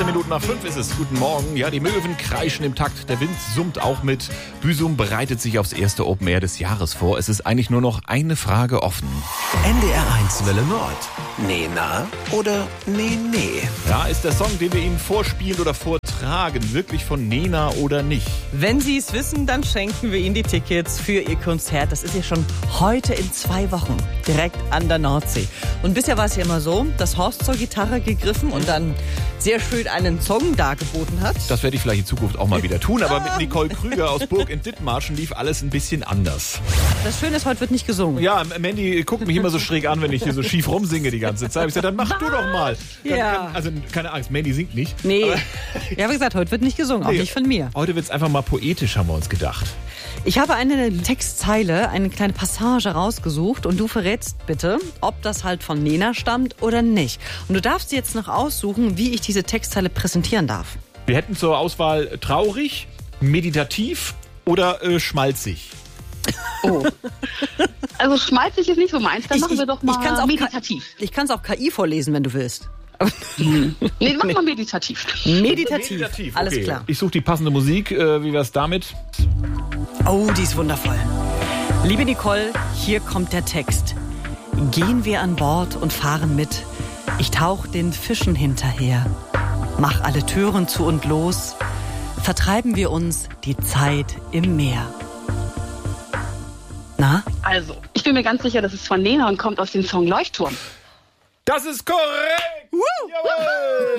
5 ist es. Guten Morgen. Ja, die Möwen kreischen im Takt. Der Wind summt auch mit. Büsum bereitet sich aufs erste Open Air des Jahres vor. Es ist eigentlich nur noch eine Frage offen. NDR1 Welle Nord. Nena oder Nee? Ja, ist der Song, den wir Ihnen vorspielen oder vortragen, wirklich von Nena oder nicht? Wenn Sie es wissen, dann schenken wir Ihnen die Tickets für Ihr Konzert. Das ist ja schon heute in 2 Wochen, direkt an der Nordsee. Und bisher war es ja immer so, dass Horst zur Gitarre gegriffen und dann sehr schön einen Song dargeboten hat. Das werde ich vielleicht in Zukunft auch mal wieder tun, aber mit Nicole Krüger aus Burg in Dithmarschen lief alles ein bisschen anders. Das Schöne ist, heute wird nicht gesungen. Ja, Mandy guckt mich immer so schräg an, wenn ich hier so schief rumsinge die ganze Zeit. Ich sage, dann mach du doch mal. Also keine Angst, Mandy singt nicht. Nee, ja, wie gesagt, heute wird nicht gesungen, auch nicht von mir. Heute wird es einfach mal poetisch, haben wir uns gedacht. Ich habe eine Textzeile, eine kleine Passage rausgesucht und du verrätst bitte, ob das halt von Nena stammt oder nicht. Und du darfst dir jetzt noch aussuchen, wie ich diese Textzeile präsentieren darf. Wir hätten zur Auswahl traurig, meditativ oder schmalzig. Oh. Also schmalzig ist nicht so meins, dann machen wir doch mal meditativ. Ich kann es auch KI vorlesen, wenn du willst. Nee, mach mal meditativ. Meditativ, alles okay. klar. Ich suche die passende Musik. Wie wär's damit? Oh, die ist wundervoll. Liebe Nicole, hier kommt der Text. Gehen wir an Bord und fahren mit. Ich tauch den Fischen hinterher. Mach alle Türen zu und los. Vertreiben wir uns die Zeit im Meer. Na? Also, ich bin mir ganz sicher, das ist von Nena und kommt aus dem Song Leuchtturm. Das ist korrekt! Jawohl!